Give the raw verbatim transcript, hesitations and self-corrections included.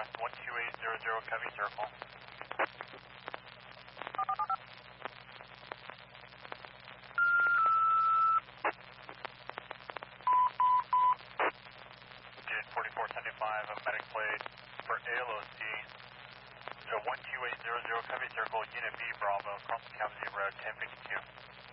one two eight zero zero Covey Circle. Unit forty-four seventy-five, a medic plate for A L O C. So one two eight zero zero Covey Circle, Unit B Bravo, crossing Cavity Road ten fifty-two.